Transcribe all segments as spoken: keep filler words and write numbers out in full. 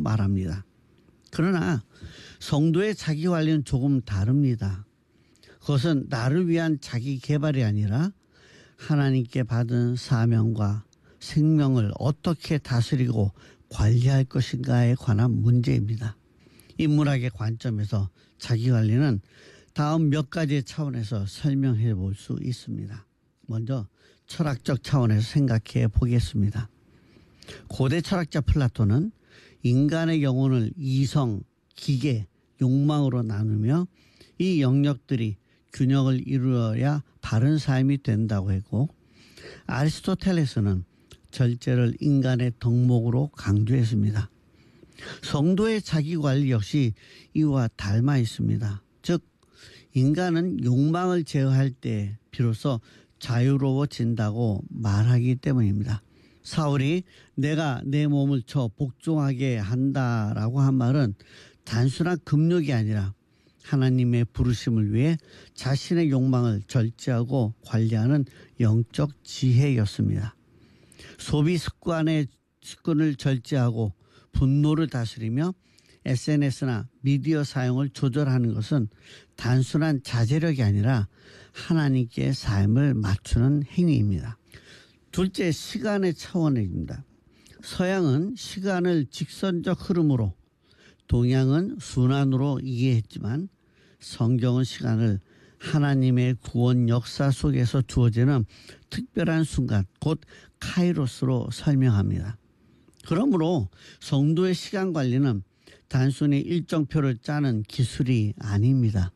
말합니다. 그러나 성도의 자기관리는 조금 다릅니다. 그것은 나를 위한 자기 개발이 아니라 하나님께 받은 사명과 생명을 어떻게 다스리고 관리할 것인가에 관한 문제입니다. 인문학의 관점에서 자기관리는 다음 몇 가지 차원에서 설명해 볼 수 있습니다. 먼저 철학적 차원에서 생각해 보겠습니다. 고대 철학자 플라톤은 인간의 영혼을 이성, 기계, 욕망으로 나누며 이 영역들이 균형을 이루어야 바른 삶이 된다고 했고, 아리스토텔레스는 절제를 인간의 덕목으로 강조했습니다. 성도의 자기관리 역시 이와 닮아 있습니다. 즉 인간은 욕망을 제어할 때 비로소 자유로워진다고 말하기 때문입니다. 사울이 내가 내 몸을 쳐 복종하게 한다라고 한 말은 단순한 금욕이 아니라 하나님의 부르심을 위해 자신의 욕망을 절제하고 관리하는 영적 지혜였습니다. 소비 습관의 습관을 절제하고 분노를 다스리며 에스엔에스나 미디어 사용을 조절하는 것은 단순한 자제력이 아니라 하나님께 삶을 맞추는 행위입니다. 둘째, 시간의 차원입니다. 서양은 시간을 직선적 흐름으로, 동양은 순환으로 이해했지만 성경은 시간을 하나님의 구원 역사 속에서 주어지는 특별한 순간, 곧 카이로스로 설명합니다. 그러므로 성도의 시간 관리는 단순히 일정표를 짜는 기술이 아닙니다.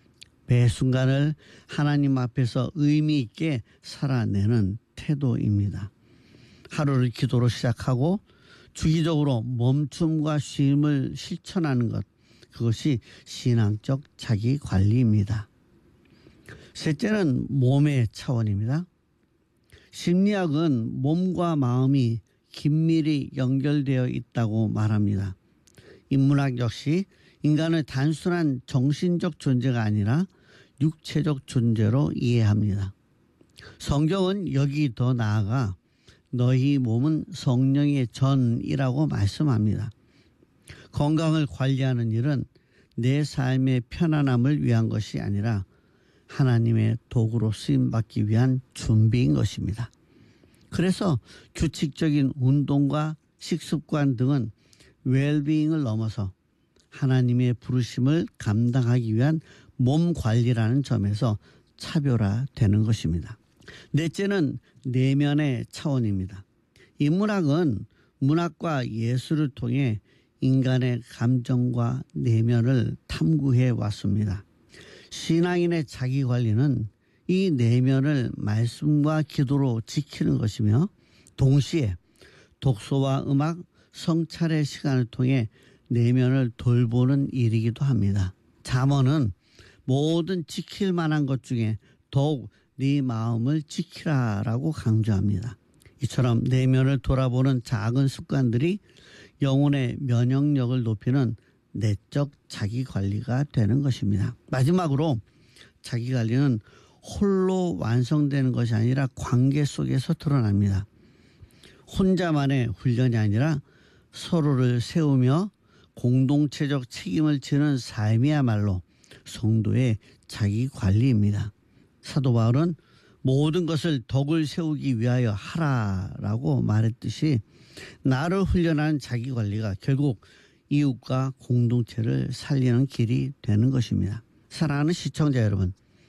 매 순간을 하나님 앞에서 의미 있게 살아내는 태도입니다. 하루를 기도로 시작하고 주기적으로 멈춤과 쉼을 실천하는 것, 그것이 신앙적 자기 관리입니다. 셋째는 몸의 차원입니다. 심리학은 몸과 마음이 긴밀히 연결되어 있다고 말합니다. 인문학 역시 인간을 단순한 정신적 존재가 아니라 육체적 존재로 이해합니다. 성경은 여기 더 나아가 너희 몸은 성령의 전이라고 말씀합니다. 건강을 관리하는 일은 내 삶의 편안함을 위한 것이 아니라 하나님의 도구로 쓰임받기 위한 준비인 것입니다. 그래서 규칙적인 운동과 식습관 등은 웰비잉을 넘어서 하나님의 부르심을 감당하기 위한 몸 관리라는 점에서 차별화되는 것입니다. 넷째는 내면의 차원입니다. 인문학은 문학과 예술을 통해 인간의 감정과 내면을 탐구해 왔습니다. 신앙인의 자기관리는 이 내면을 말씀과 기도로 지키는 것이며 동시에 독서와 음악, 성찰의 시간을 통해 내면을 돌보는 일이기도 합니다. 잠언은 모든 지킬 만한 것 중에 더욱 네 마음을 지키라라고 강조합니다. 이처럼 내면을 돌아보는 작은 습관들이 영혼의 면역력을 높이는 내적 자기관리가 되는 것입니다. 마지막으로 자기관리는 홀로 완성되는 것이 아니라 관계 속에서 드러납니다. 혼자만의 훈련이 아니라 서로를 세우며 공동체적 책임을 지는 삶이야말로 성도의 자기관리입니다. 사도 바울은 모든 것을 덕을 세우기 위하여 하라라고 말했듯이 나를 훈련하는 자기관리가 결국 이웃과 공동체를 살리는 길이 되는 것입니다. 사랑하는 시청자 여러분,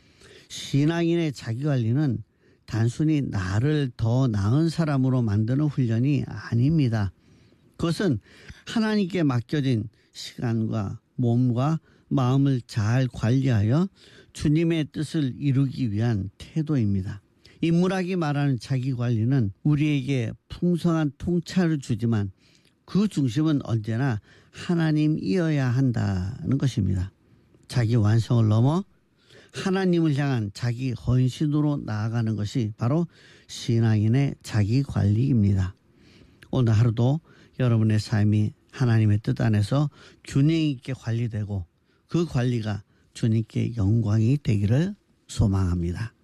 신앙인의 자기관리는 단순히 나를 더 나은 사람으로 만드는 훈련이 아닙니다. 그것은 하나님께 맡겨진 시간과 몸과 마음을 잘 관리하여 주님의 뜻을 이루기 위한 태도입니다. 인문학이 말하는 자기관리는 우리에게 풍성한 통찰을 주지만 그 중심은 언제나 하나님이어야 한다는 것입니다. 자기 완성을 넘어 하나님을 향한 자기 헌신으로 나아가는 것이 바로 신앙인의 자기관리입니다. 오늘 하루도 여러분의 삶이 하나님의 뜻 안에서 균형 있게 관리되고 그 관리가 주님께 영광이 되기를 소망합니다.